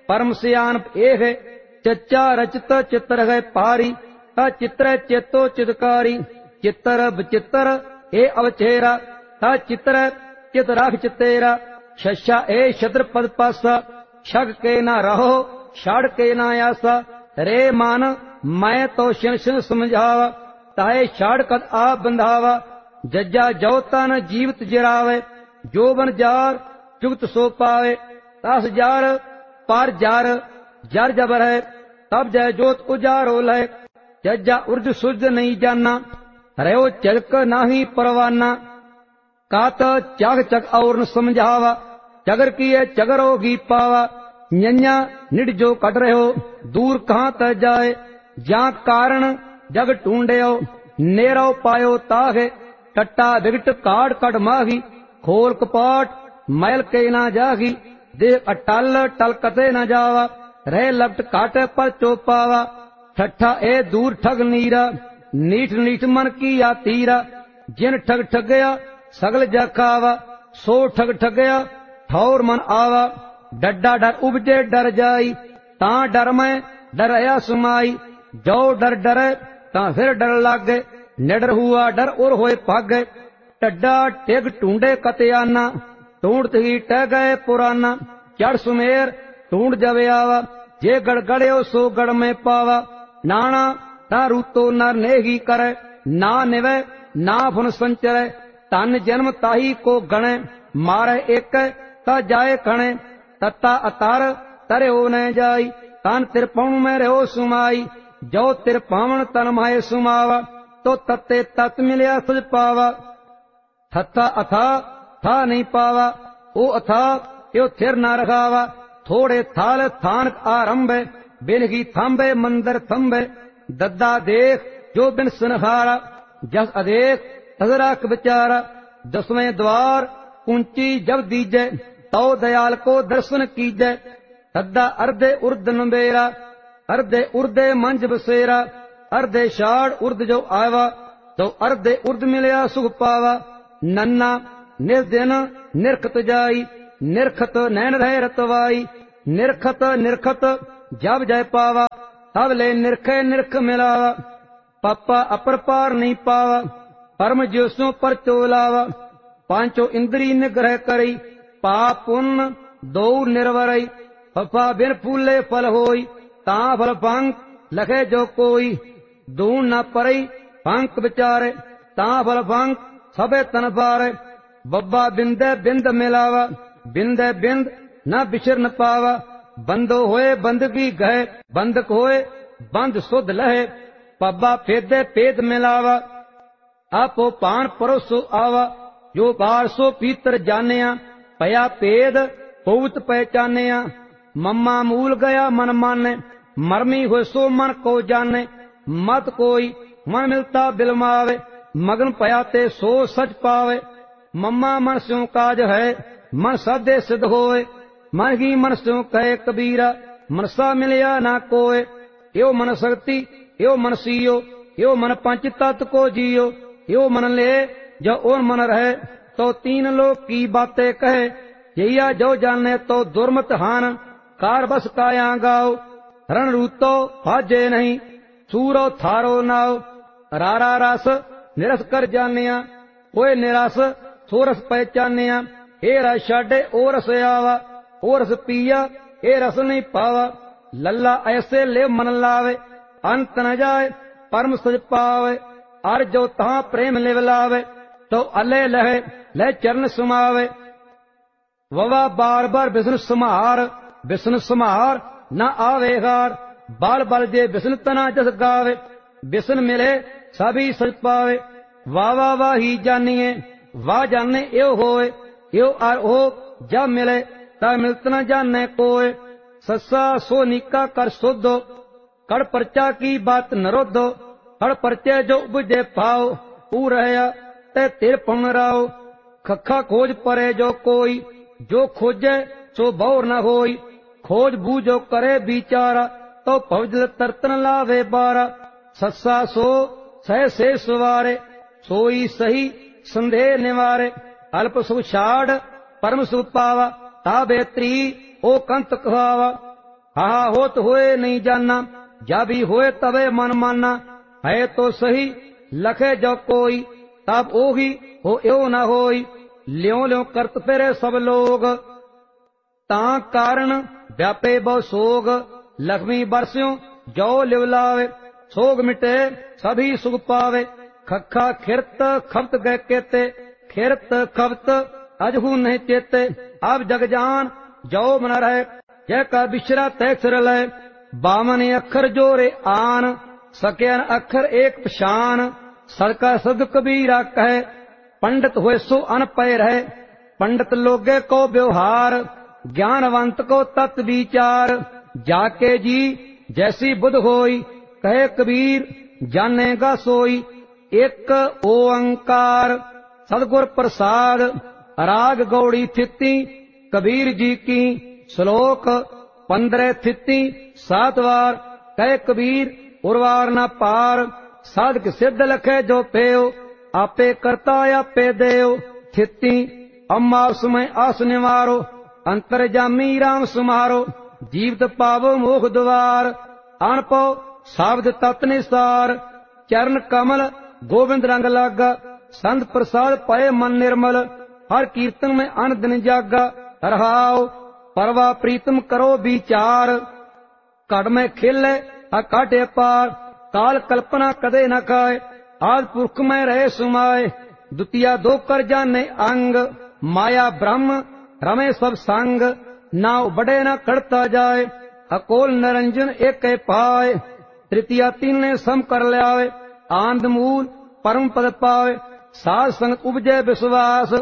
परम सियानप एह चच्चा रचित चित्र है पारी ता चित्र चेतो चितकारी चित्र बचित्र ए अवचेरा ता चित्र चित राख चितेरा शस्या ए शत्र पद पासा छग के ना रहो छाड़ के ना आसा रे मान मैं तो शिन शिन समझावा ताए छाड़ कद आ बंधावा जज्जा जो तन जीवित जिरावे जो बन जार जुगत सो पावे तास जार पार जार जर जबर है तब जय जोत उजारो लय जज्जा उर्ज सुर्ज नहीं जाना रहो चलक नाही परवाना कात चाग चग और न समझावा चगर किए चगर होगी पावा न्या निड जो कट रहो दूर कहाँ त जाए जा कारण जग ढूंढो नेरो पायो ताहे टट्टा विगट काट कट माही खोल कपाट मैल के ना जागी देख अटल टल कते न जावा रह लपट काटे पर चोपावा ठट्ठा ए दूर ठग नीरा नीठ नीठ मन की या तीरा जिन ठग ठगया सगल जखावा सो ठग ठगया ठौर मन आवा डड्डा डर उबजे डर जाई ता डर में डरया सुमाई जो डर डरे ता फिर डर लागे निडर हुआ डर और होए भागे टड्डा टेग टूंडे कतयाना टूंड ही टह गए पुराना चढ़ सुमेर टूंड जवे आवा जे गड़गड़ो सो गड़ में पावा नाना ता रूतो नर नेही करे ना निवे ना फुन संचरे तन जन्म ताही को गणे मारे एक ता जाए खणे तत्ता अतार तरे हो न जाई तन तिरपण में रहो सुमाई जो तिरपावन तन माए सुमावा तो तत्ते तत् मिलया सुझ पावा थत्था अथा था नहीं पावा ओ अथा यो थिर न रखावा थोड़े थाल थान आरंभे बिनगी थांबे मंदिर थंबे दद्दा देख जो बिन सुनहारा जस अदेख तजराक विचारा दसवें द्वार ऊंची जब दीजे तो दयाल को दर्शन कीजे दद्दा अर्धे उर्द नंबेरा अर्धे उर्दे मंज बसेरा अर्धे शाड़ उर्द जो आवा तो अर्धे उर्द मिलया सुख पावा नन्ना निर्दिन निरखत जाई निरखत नैन रहे रतवाई निरखत निरखत जब जय पावा तब ले निरखे निरख मिलावा पापा अपर पार नहीं पावा परम ज्योसों पर चोलावा पांचों इंद्री निग्रह करी पाप पुण्य दो निर्वरई फफा बिन फूले फल होई ता फल पंख लखे जो कोई दून न परई पंख विचारे ता फल पंख सबे तन पारे बब्बा बिंदे बिंद मिलावा बिंदे बिंद न बिछर न पावा बंदो होए बंदगी गए बंदक होए बंद सुध लहे पब्बा फेदे पेद मिलावा आपो पान परोसो आवा जो बार सो पीतर जानिया पया पेद पौत पहचानिया मम्मा मूल गया मन माने मरमी हो सो मन को जाने मत कोई मन मिलता बिलमावे मगन पयाते सो सच पावे मम्मा मन स्यों काज है मन साधे सिद्ध होए मन ही मन स्यों कहे कबीरा मनसा मिलया ना कोय यो मन शक्ति यो मन सीयो यो मन पंच तत्व को जियो यो मन ले जो और मन रहे तो तीन लोग की बातें कहे यहिया जो जाने तो दुर्मत हान कार बस काया गाओ रण रूतो भाजे नहीं सूरो थारो नाओ रारा रस निरस कर जानिया कोई निराश सोरस पहचानिया हे रस छाडे ओ रस आवा ओ रस पिया हे रस नहीं पावा लल्ला ऐसे ले मन लावे अंत न जाए परम सज पावे अर जो तहां प्रेम लिव लावे तो अले लहे ले चरण सुमावे ववा बार बार विष्णु समार न आवे हार बाल बल जे विष्णु तना जस गावे विष्णु मिले सभी सज पावे वाह वाह ही जानिए वाह जाने यो होए यो आर हो जब मिले ता मिलत न जाने कोय सस्सा सो निका कर सोधो कड़ परचा की बात नरोधो कड़ परचे जो उपजे पाओ ऊ रहया ते तिर पन राओ खखा खोज परे जो कोई जो खोजे सो बहुर न होई खोज बूझो करे बिचारा तो भवजल तरतन लावे बारा सस्सा सो सह से सवारे सोई सही संदेह निवारे अल्प सुख छाड़ परम सुख पावा ता बेत्री ओ कंत कहावा हा होत होए नहीं जाना, जब ही होए तबे मन माना। है तो सही लखे जो कोई, तब ओही हो यो न होई। लियो लियो करत फिरे सब लोग, तां कारण व्यापे बहु सोग। लक्ष्मी बरस्यों जो लिवलावे, सोग मिटे सभी सुख पावे। खखा खिरत खपत गए केते, खिरत खपत अजहू नहीं चेते। अब जग जान जो मन रहे, जय का बिशरा तय सिर लय। 52 अखर जोरे आन, सक्यन अखर एक पशान। सड़का सद कबीरा कहे, पंडित हुए सो अनपय रहे। पंडित लोगे को व्यवहार, ज्ञानवंत को तत् विचार। जाके जी जैसी बुध होई, कहे कबीर जानेगा सोई। एक ओंकार सदगुर प्रसाद, राग गौड़ी थिति कबीर जी की। श्लोक 15 थिति 7 बार। कहे कबीर उर्वार न पार, साधक सिद्ध लखे जो पेयो। आपे करता आपे देव, थिति अम्मा सुमय आस निवारो। अंतरजामी राम सुमारो, जीवत पावो मोख द्वार। अनपो सावध तत् निसार, चरण कमल गोविंद रंग लागा। संत प्रसाद पाए मन निर्मल, हर कीर्तन में अन दिन जागा। रहाओ परवा प्रीतम करो विचार, कड़ में खिले अकाटे पार। काल कल्पना कदे न खाए, आज पुरख में रहे सुमाए। द्वितीया दो कर जाने अंग, माया ब्रह्म रमे सब संग। नाव बड़े न कड़ता जाए, अकोल निरंजन एक पाए। तृतीया 3 ने सम कर लियावे, आनंद मूल परम पद पावे। साध संगत उपजे विश्वास,